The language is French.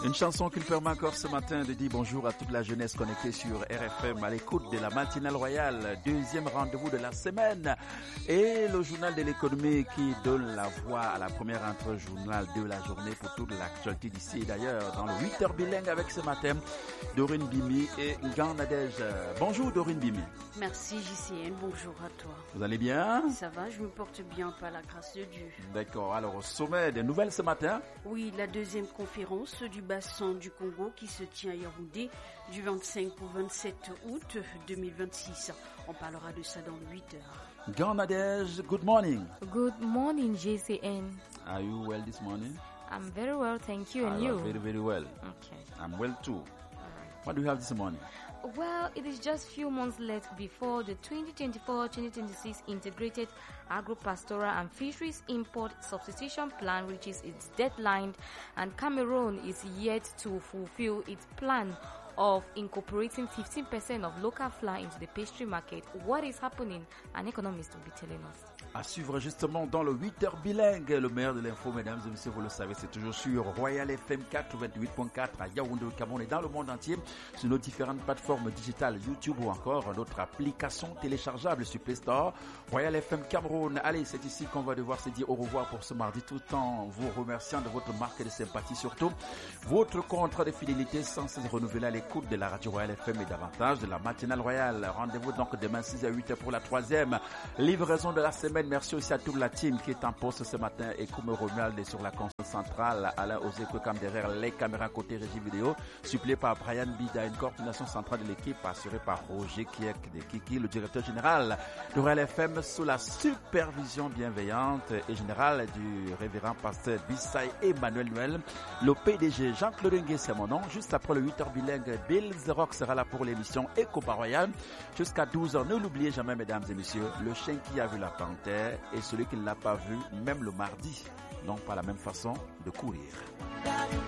Une chanson qui me permet encore ce matin de dire bonjour à toute la jeunesse connectée sur RFM à l'écoute de la matinale royale, deuxième rendez-vous de la semaine et le journal de l'économie qui donne la voix à la première entre-journal de la journée pour toute l'actualité d'ici et d'ailleurs dans le 8h bilingue avec ce matin Dorine Bimi et Ngan Nadège. Bonjour Dorine Bimi. Merci JCN, bonjour à toi. Vous allez bien? Ça va, je me porte bien par la grâce de Dieu. D'accord, alors au sommet des nouvelles ce matin? Oui, la deuxième conférence du bassin du Congo qui se tient à Yaoundé du 25 au 27 août 2026. On parlera de ça dans 8 heures. Ngan Nadège, good morning. Good morning, JCN. Are you well this morning? I'm very well, thank you. And you? Very, very well. Okay. I'm well too. What do you have this morning? Well, it is just few months left before the 2024-2026 Integrated Agro-Pastoral and Fisheries Import Substitution Plan reaches its deadline, and Cameroon is yet to fulfill its plan of incorporating 15% of local flour into the pastry market. What is happening? An economist will be telling us. À suivre justement dans le 8h bilingue, le meilleur de l'info, mesdames et messieurs, vous le savez, c'est toujours sur Royal FM 88.4 à Yaoundé au Cameroun et dans le monde entier, sur nos différentes plateformes digitales, YouTube ou encore notre application téléchargeable sur Play Store, Royal FM Cameroun. Allez, c'est ici qu'on va devoir se dire au revoir pour ce mardi, tout en vous remerciant de votre marque de sympathie, surtout votre contrat de fidélité sans cesse renouvelé à l'écoute de la radio Royal FM et davantage de la matinale royale. Rendez-vous donc demain 6 à 8 pour la troisième livraison de la semaine. Merci aussi à toute la team qui est en poste ce matin et Koume Romuald sur la console centrale, Alain Ozeko comme derrière les caméras côté régie vidéo, suppléé par Brian Bida, une coordination centrale de l'équipe assurée par Roger Kiek de Kiki, le directeur général de Royal FM sous la supervision bienveillante et générale du révérend pasteur Bissay Emmanuel Noël. Le PDG Jean-Claude Ngué, c'est mon nom. Juste après le 8h bilingue, Bill The Rock sera là pour l'émission Eco Royal jusqu'à 12h. Ne l'oubliez jamais, mesdames et messieurs, le chien qui a vu la panthère et celui qui ne l'a pas vu, même le mardi, n'ont pas la même façon de courir.